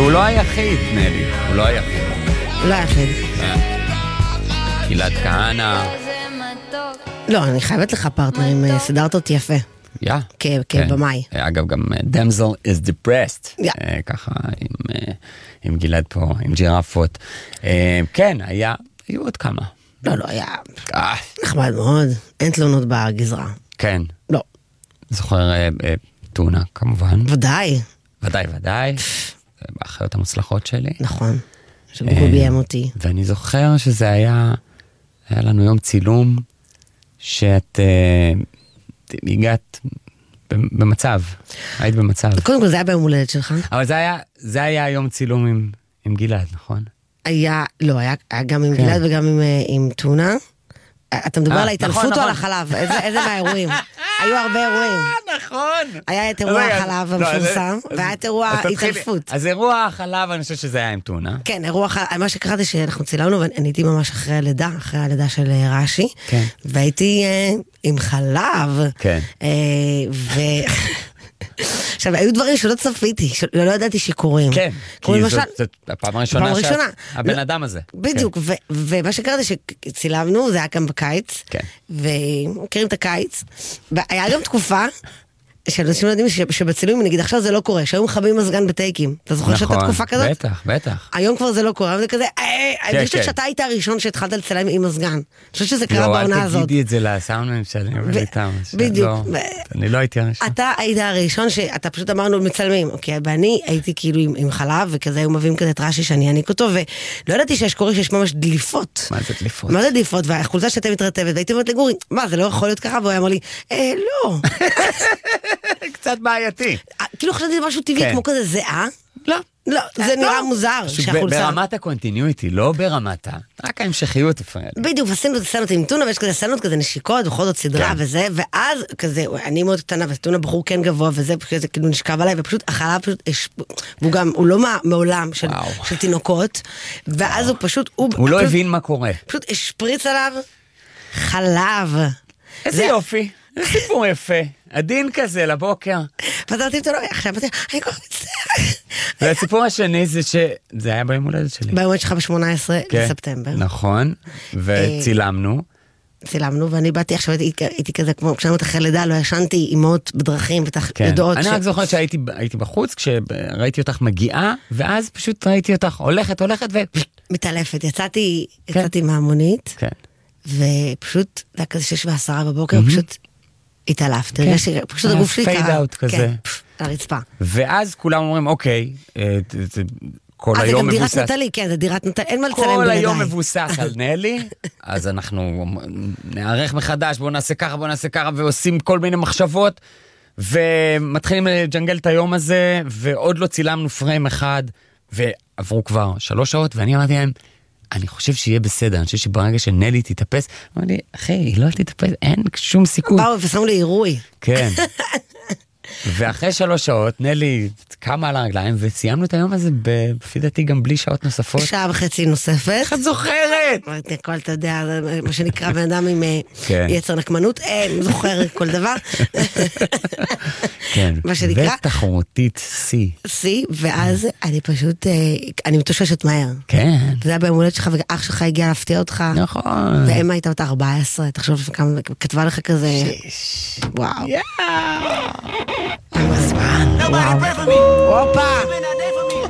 והוא לא היחיד, נלי, הוא לא היחיד. לא היחיד. גלעד כהנא. לא, אני חייבת לך פרטנרים, סדרת אותי יפה. כבמאי. אגב, גם Damsel is depressed. ככה, עם גלעד פה, עם ג'ירפות. כן, היו עוד כמה. לא, היה נחמד מאוד. אין תלונות בגזרה. כן. לא. זוכר טונה, כמובן. ודאי. ודאי. באחיות המוצלחות שלי. נכון. שגוגו ביים אותי. ואני זוכר שזה היה לנו יום צילום, שאת הגעת במצב. היית במצב. קודם כל זה היה ביום הולדת שלך. אבל זה היה יום צילום עם גלעד, נכון? היה גם עם גלעד וגם עם טונה. אתה מדבר על ההתעלפות או על החלב? איזה מהאירועים? היו הרבה אירועים. נכון. היה את אירוע החלב המפורסם, והיה את אירוע התעלפות. אז אירוע החלב, אני חושב שזה היה עם טונה. כן, אירוע החלב, מה שקראתי שאנחנו צילמנו, ואני הייתי ממש אחרי הלידה של רש"י, והייתי עם חלב. כן. עכשיו, היו דברים שלא צפיתי, שלא ידעתי שקורים. כן, כי זאת הפעם הראשונה שהבן אדם הזה. בדיוק, ומה שקראתי שצילמנו, זה היה כאן בקיץ, ומכירים את הקיץ, והיה גם תקופה, שאנשים יודעים שבצילומים, נגיד עכשיו זה לא קורה, שהיו מכבים מזגן בטייקים. אתה זוכר שאתה תקופה כזאת? בטח. היום כבר זה לא קורה, אבל זה כזה, אני חושבת שאתה היית הראשון שהתחלת לצלם עם מזגן. אני חושבת שזה קרה בעונה הזאת. לא, אל תגידי את זה לסאונדמן שאני עובד איתם. בדיוק. אני לא הייתי הראשון. אתה היית הראשון שאתה פשוט אמרנו מצלמים, אוקיי, ואני הייתי כאילו עם חלב, וכזה היו מביאים כזה את רש"י שאני אעניק אותו, ולא ידעתי שיש ממש דליפות. מה זה דליפות? מה זה דליפות? והחולצה שאתה מתרטבת, והייתי אומרת לגורי, מה, זה לא יכול להיות ככה? והוא אמר לי, לא. קצת בעייתי. כאילו חשבתי משהו טבעי כמו כזה זהה. לא, זה נראה מוזר. ברמת הקונטיניויטי, לא ברמת רק ההמשכיות הפרעית. בדיוק, עשינו את הסצנות עם טונה, ויש כזה סצנות כזה נשיקות, בכל זאת סדרה וזה, ואז כזה, אני מאוד קטנה, וטונה בחור כן גבוה, וזה כאילו נשכב עליי, ופשוט החלב פשוט, הוא לא מעולם של תינוקות, ואז הוא פשוט, הוא לא הבין מה קורה. פשוט השפריץ עליו חלב. איזה יופי. זה סיפור יפה, עדין כזה לבוקר. פתרתי אותו, עכשיו אני כל כך מצטער. והסיפור השני זה שזה היה ביום הולדת שלי. ביום הולדת שלך ב-18 בספטמבר. נכון, וצילמנו. ואני באתי עכשיו, הייתי כזה, כמו כשאני אחרי לידה, לא ישנתי אימות בדרכים, בטח יודעות. אני רק זוכרת שהייתי בחוץ, כשראיתי אותך מגיעה, ואז פשוט ראיתי אותך הולכת מתעלפת, יצאתי מהמונית, ופשוט, זה היה כזה 6:10 בבוקר, פשוט התעלפת, פשוט הגוף שלי פייד אאוט כזה. הרצפה. ואז כולם אומרים, אוקיי, כל היום מבוסס. זה גם דירת נטלי, כן, זה דירת נטלי, אין מה לצלם כל בלעדיי. היום מבוסס על נלי, אז אנחנו נערך מחדש, בואו נעשה ככה, ועושים כל מיני מחשבות, ומתחילים לג'נגל את היום הזה, ועוד לא צילמנו פריים אחד, ועברו כבר 3 שעות, ואני אמרתי להם, אני חושב שיהיה בסדר, אני חושב שברגע שנלי תתאפס, אמרתי, אחי, היא לא תתאפס, אין שום סיכוי. באו ופסמו לי עירוי. כן. ואחרי 3 שעות, נלי קמה על הרגליים, וסיימנו את היום הזה, לפי דעתי גם בלי שעות נוספות. 1.5 נוספת. איך את זוכרת? הכל, אתה יודע, מה שנקרא בן אדם עם יצר נקמנות, זוכר כל דבר. כן, מה שנקרא. ותחרותית C, ואז אני פשוט, אני מתוששת מהר. כן. זה היה ביום הולדת שלך, ואח שלך הגיע להפתיע אותך. נכון. ואמא הייתה אותה 14, תחשוב כמה, כתבה לך כזה, וואו. יאה. וואו. הופה.